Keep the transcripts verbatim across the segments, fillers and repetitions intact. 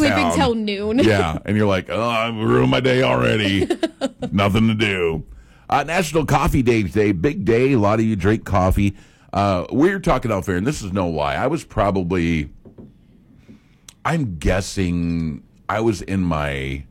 sleeping town. till noon. Yeah, and you're like, oh, I ruined my day already. Nothing to do. Uh, National Coffee Day today. Big day. A lot of you drink coffee. Uh, we were talking out there, and this is no lie. I was probably, I'm guessing, I was in my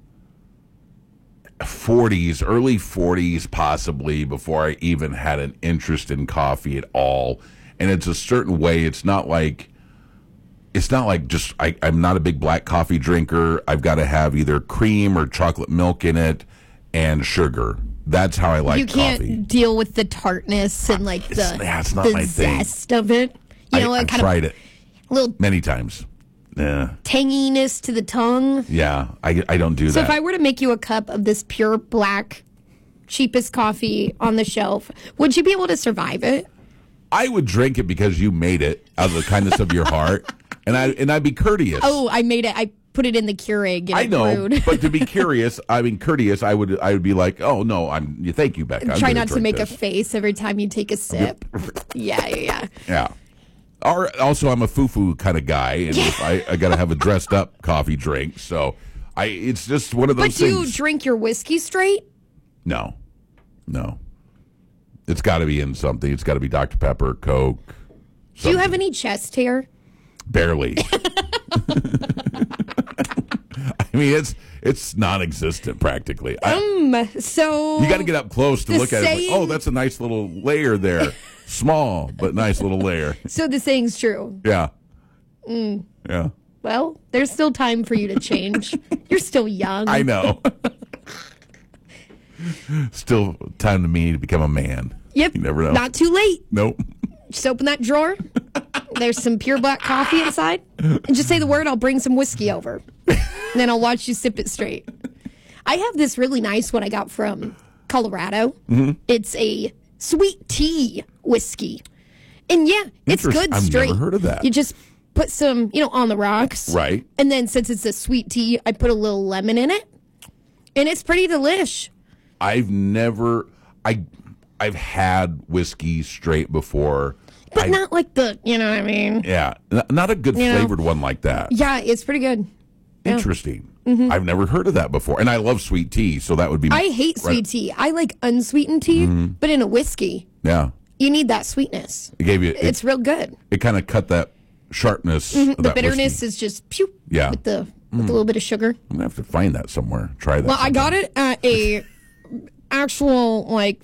forties, early forties possibly, before I even had an interest in coffee at all. And it's a certain way. It's not like, it's not like just, I, I'm not a big black coffee drinker. I've got to have either cream or chocolate milk in it and sugar. That's how I like You can't coffee. deal with the tartness and like the, It's- yeah, it's not the my thing. zest of it. You know, I, it I've kind tried of it a little many times. Yeah, tanginess to the tongue. yeah. I, I don't do So that. if I were to make you a cup of this pure black, cheapest coffee on the shelf, would you be able to survive it? I would drink it because you made it out of the kindness of your heart, and I and I'd be courteous. Oh, I made it. I put it in the Keurig and I it know, brewed. but to be curious, I mean courteous, I would I would be like, oh no, I'm. Thank you, Becca. I'm Try gonna not to drink make this. a face every time you take a sip. yeah, yeah, yeah. Yeah. Or also, I'm a foo-foo kind of guy, and if I, I got to have a dressed-up coffee drink. So, I it's just one of those But do you things. drink your whiskey straight? No, no. It's got to be in something. It's got to be Doctor Pepper, Coke. Do you have something. any chest hair? Barely. I mean, it's it's non-existent practically. I, Um, so you got to get up close to the look at it. Like, saying- oh, that's a nice little layer there. Small, but nice little layer. So the saying's true. Yeah. Mm. Yeah. Well, there's still time for you to change. You're still young. I know. Still time to me to become a man. Yep. You never know. Not too late. Nope. Just open that drawer. There's some pure black coffee inside. And just say the word, I'll bring some whiskey over. And then I'll watch you sip it straight. I have this really nice one I got from Colorado. Mm-hmm. It's a sweet tea whiskey. And yeah, it's Interest- good I've straight. never heard of that. You just put some, you know, on the rocks. Right. And then since it's a sweet tea, I put a little lemon in it. And it's pretty delish. I've never I I've had whiskey straight before. But I- not like the, you know what I mean? Yeah, n- not a good You know. flavored one like that. Yeah, it's pretty good. Yeah. Interesting. I've never heard of that before, and I love sweet tea, so that would be. I hate right- sweet tea. I like unsweetened tea, but in a whiskey, Yeah, you need that sweetness. it gave you. It, It's real good. it kind of cut that sharpness. Of The that bitterness whiskey. is just pew Yeah. with the with a little bit of sugar. I'm gonna have to find that somewhere. Try that. Well, I got it at a actual like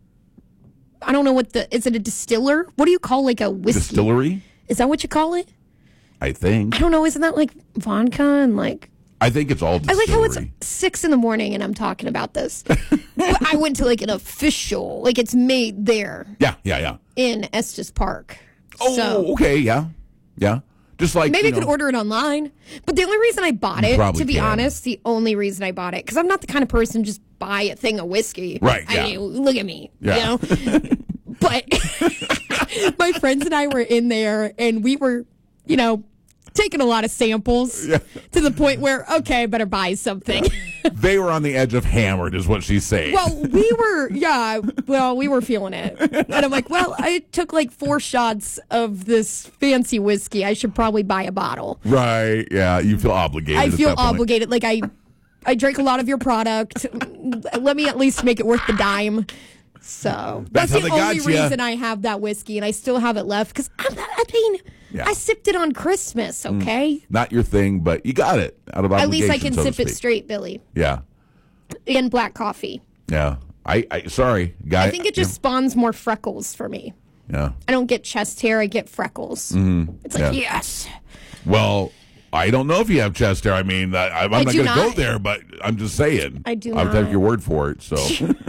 I don't know what the is it a distiller? What do you call like a whiskey? Distillery. Is that what you call it? I think. I don't know. Isn't that like vodka and like I think it's all I distillery. like how it's six in the morning and I'm talking about this. But I went to like an official, like it's made there Yeah, yeah, yeah. in Estes Park. Oh, So okay, yeah, yeah. Just like maybe you I could know, order it online. But the only reason I bought You it, probably to be can. honest, the only reason I bought it, because I'm not the kind of person to just buy a thing of whiskey. Right, I yeah. mean, look at me. Yeah. You know? But my friends and I were in there and we were, you know, taking a lot of samples Yeah. to the point where, okay, I better buy something. they were on the edge of hammered, is what she's saying. Well, we were, yeah, well, we were feeling it. And I'm like, well, I took like four shots of this fancy whiskey. I should probably buy a bottle. right? Yeah, you feel obligated. I at feel that point. obligated. Like, I I drank a lot of your product. Let me at least make it worth the dime. So That's that's, how the they got only ya. reason I have that whiskey, and I still have it left because I mean, Yeah. I sipped it on Christmas. Okay, Not your thing, but you got it out of at obligation. least I can so to sip it speak. straight, Billy, Yeah, in black coffee. yeah. I, I sorry, guy. I think it just spawns more freckles for me. Yeah. I don't get chest hair; I get freckles. It's like yeah. yes. Well, I don't know if you have chest hair. I mean, I, I'm I not do going to go not. there, but I'm just saying. I do I'll not. take your word for it. So,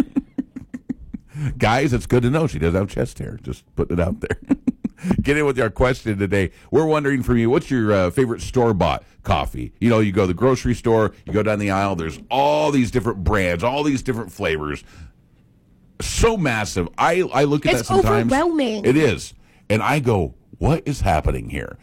guys, it's good to know she does have chest hair. Just putting it out there. Get in with our question today. We're wondering from you, what's your uh, favorite store-bought coffee? You know, you go to the grocery store, you go down the aisle, there's all these different brands, all these different flavors. So massive. I, I look at It's that sometimes. overwhelming. It is. And I go, what is happening here?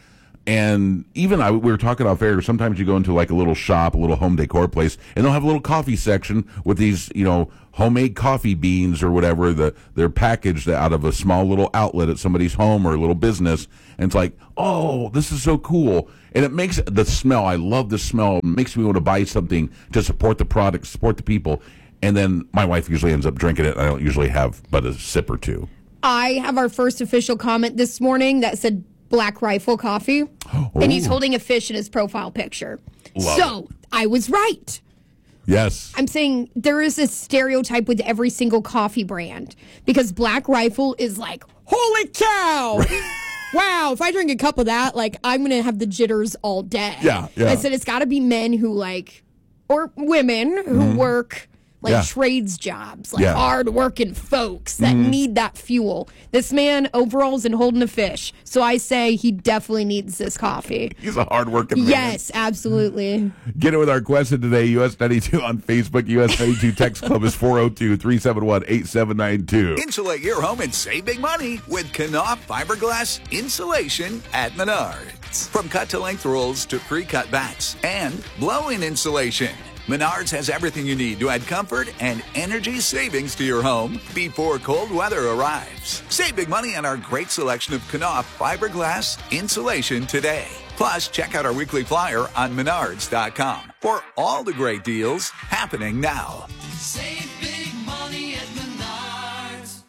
And even I, we were talking off air, sometimes you go into like a little shop, a little home decor place, and they'll have a little coffee section with these, you know, homemade coffee beans or whatever. The, they're packaged out of a small little outlet at somebody's home or a little business. And it's like, oh, this is so cool. And it makes the smell, I love the smell. It makes me want to buy something to support the product, support the people. And then my wife usually ends up drinking it. I don't usually have but a sip or two. I have our first official comment this morning that said Black Rifle Coffee. Oh. And he's holding a fish in his profile picture. Love so it. I was right. Yes. I'm saying there is a stereotype with every single coffee brand because Black Rifle is like, holy cow. Wow, if I drink a cup of that, like, I'm going to have the jitters all day. Yeah, yeah. I said it's got to be men who, like, or women who mm. work, like, yeah. trades jobs, like, yeah. hard-working folks that mm. need that fuel. This man, overalls and holding a fish. So I say he definitely needs this coffee. He's a hard-working man. Yes, absolutely. Get it with our question today, U S ninety-two on Facebook. U S ninety-two Text Club is four oh two, three seven one, eight seven nine two. Insulate your home and save big money with Knauf fiberglass insulation at Menards. From cut-to-length rolls to pre-cut bats and blow-in insulation, Menards has everything you need to add comfort and energy savings to your home before cold weather arrives. Save big money on our great selection of Knauf fiberglass insulation today. Plus, check out our weekly flyer on menards dot com for all the great deals happening now. Save big money at Menards.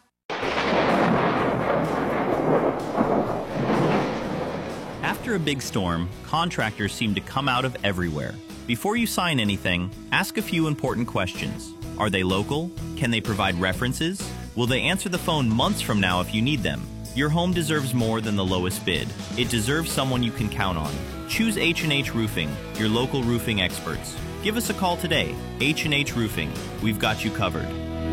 After a big storm, contractors seem to come out of everywhere. Before you sign anything, ask a few important questions. Are they local? Can they provide references? Will they answer the phone months from now if you need them? Your home deserves more than the lowest bid. It deserves someone you can count on. Choose H and H Roofing, your local roofing experts. Give us a call today. H and H Roofing. We've got you covered.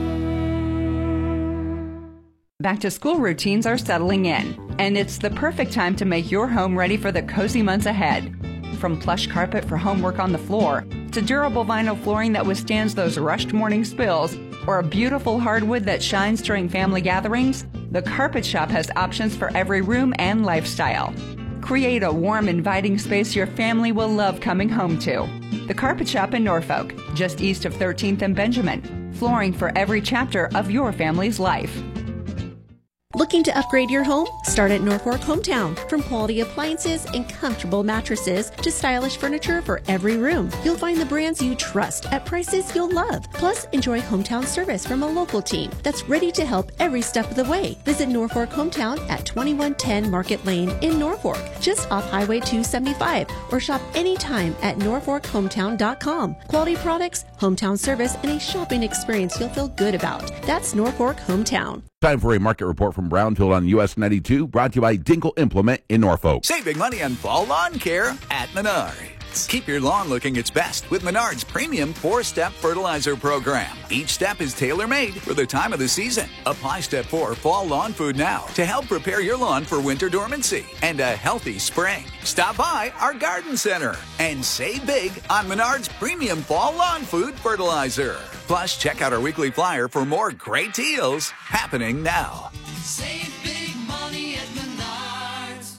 Back-to-school routines are settling in, and it's the perfect time to make your home ready for the cozy months ahead. From plush carpet for homework on the floor, to durable vinyl flooring that withstands those rushed morning spills, or a beautiful hardwood that shines during family gatherings, the Carpet Shop has options for every room and lifestyle. Create a warm, inviting space your family will love coming home to. The Carpet Shop in Norfolk, just east of thirteenth and Benjamin. Flooring for every chapter of your family's life. Looking to upgrade your home? Start at Norfolk Hometown. From quality appliances and comfortable mattresses to stylish furniture for every room, you'll find the brands you trust at prices you'll love. Plus, enjoy hometown service from a local team that's ready to help every step of the way. Visit Norfolk Hometown at twenty-one ten Market Lane in Norfolk, just off Highway two seventy-five, or shop anytime at norfolk hometown dot com. Quality products, hometown service, and a shopping experience you'll feel good about. That's Norfolk Hometown. Time for a market report from Brownfield on U S ninety-two, brought to you by Dinkle Implement in Norfolk. Save big money on fall lawn care at Menards. Keep your lawn looking its best with Menards' premium four-step fertilizer program. Each step is tailor-made for the time of the season. Apply Step four Fall Lawn Food now to help prepare your lawn for winter dormancy and a healthy spring. Stop by our garden center and save big on Menards' premium fall lawn food fertilizer. Plus, check out our weekly flyer for more great deals happening now. Save big money at Menards.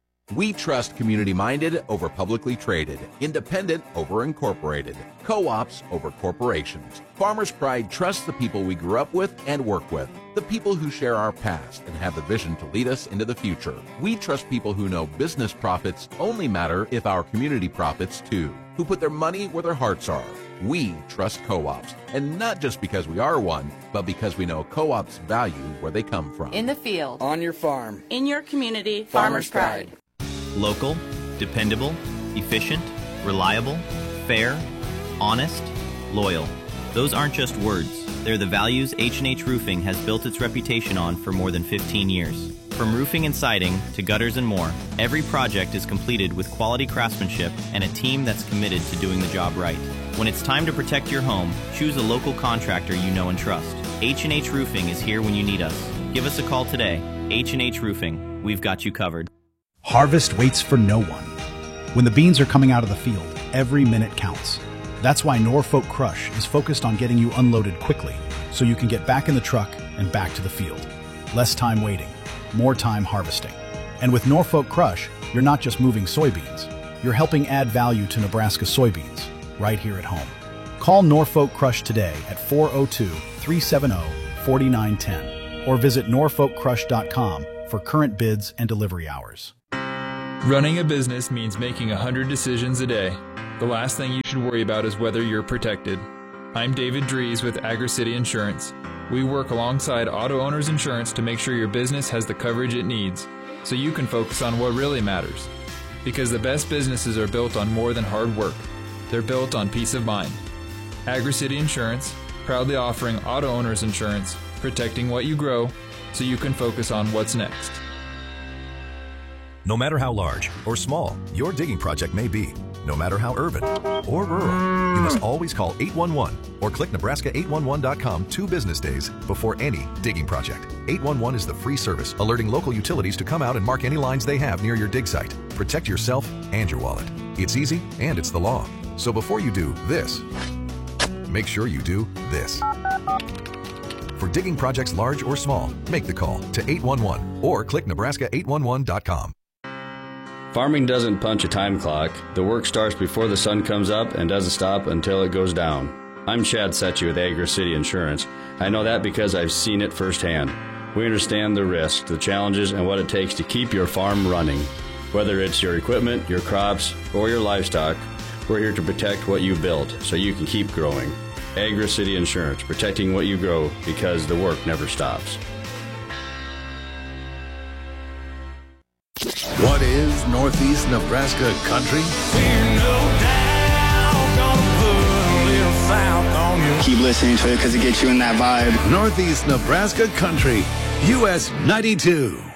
We trust community-minded over publicly traded, independent over incorporated, co-ops over corporations. Farmers Pride trusts the people we grew up with and work with, the people who share our past and have the vision to lead us into the future. We trust people who know business profits only matter if our community profits too, who put their money where their hearts are. We trust co-ops, and not just because we are one, but because we know co-ops value where they come from. In the field, on your farm, in your community, Farmers Pride. Local, dependable, efficient, reliable, fair, honest, loyal. Those aren't just words. They're the values H and H Roofing has built its reputation on for more than fifteen years. From roofing and siding to gutters and more, every project is completed with quality craftsmanship and a team that's committed to doing the job right. When it's time to protect your home, choose a local contractor you know and trust. H and H Roofing is here when you need us. Give us a call today. H and H Roofing. We've got you covered. Harvest waits for no one. When the beans are coming out of the field, every minute counts. That's why Norfolk Crush is focused on getting you unloaded quickly, so you can get back in the truck and back to the field. Less time waiting, more time harvesting. And with Norfolk Crush, you're not just moving soybeans, you're helping add value to Nebraska soybeans, right here at home. Call Norfolk Crush today at four oh two, three seven oh, four nine one oh or visit norfolk crush dot com for current bids and delivery hours. Running a business means making one hundred decisions a day. The last thing you should worry about is whether you're protected. I'm David Dries with AgriCity Insurance. We work alongside Auto Owners Insurance to make sure your business has the coverage it needs, so you can focus on what really matters. Because the best businesses are built on more than hard work. They're built on peace of mind. AgriCity Insurance, proudly offering Auto Owners Insurance, protecting what you grow, so you can focus on what's next. No matter how large or small your digging project may be, no matter how urban or rural, you must always call eight one one or click Nebraska eight one one dot com two business days before any digging project. eight one one is the free service alerting local utilities to come out and mark any lines they have near your dig site. Protect yourself and your wallet. It's easy and it's the law. So before you do this, make sure you do this. For digging projects large or small, make the call to eight one one or click Nebraska eight one one dot com. Farming doesn't punch a time clock. The work starts before the sun comes up and doesn't stop until it goes down. I'm Chad Setchy with AgriCity Insurance. I know that because I've seen it firsthand. We understand the risks, the challenges, and what it takes to keep your farm running. Whether it's your equipment, your crops, or your livestock, we're here to protect what you built so you can keep growing. AgriCity Insurance, protecting what you grow because the work never stops. What is Northeast Nebraska country? Keep listening to it because it gets you in that vibe. Northeast Nebraska country, U S ninety-two.